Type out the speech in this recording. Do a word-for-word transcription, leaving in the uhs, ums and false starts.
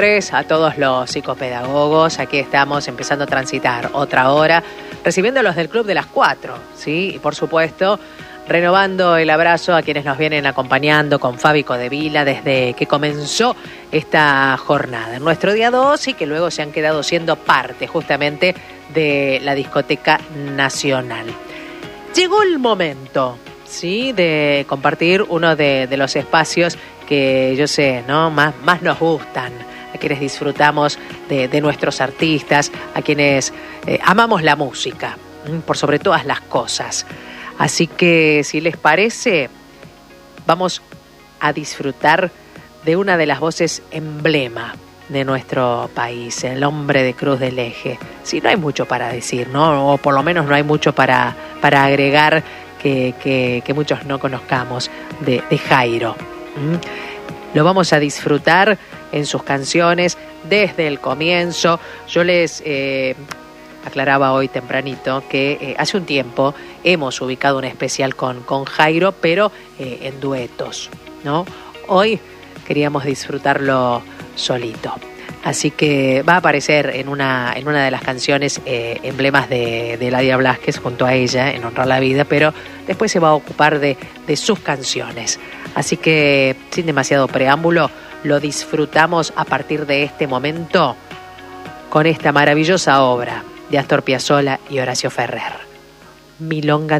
A todos los psicopedagogos, aquí estamos empezando a transitar otra hora, recibiéndolos del Club de las Cuatro, ¿sí? Y por supuesto, renovando el abrazo a quienes nos vienen acompañando con Fabi Codevila desde que comenzó esta jornada, en nuestro día dos, y que luego se han quedado siendo parte justamente de la Discoteca Nacional. Llegó el momento, ¿sí?, de compartir uno de, de los espacios que yo sé, ¿no?, más, más nos gustan, a quienes disfrutamos de, de nuestros artistas, a quienes eh, amamos la música, por sobre todas las cosas. Así que, si les parece, vamos a disfrutar de una de las voces emblema de nuestro país, el hombre de Cruz del Eje. Sí, no hay mucho para decir, ¿no? O por lo menos no hay mucho para, para agregar que, que, que muchos no conozcamos de, de Jairo. ¿Mm? Lo vamos a disfrutar en sus canciones desde el comienzo. Yo les eh, aclaraba hoy tempranito que eh, hace un tiempo hemos ubicado un especial con, con Jairo, pero eh, en duetos, ¿no? Hoy queríamos disfrutarlo solito. Así que va a aparecer en una, en una de las canciones eh, emblemas de, de Ladia Blasquez junto a ella, en Honrar la Vida, pero después se va a ocupar de, de sus canciones. Así que, sin demasiado preámbulo, lo disfrutamos a partir de este momento con esta maravillosa obra de Astor Piazzolla y Horacio Ferrer, Milonga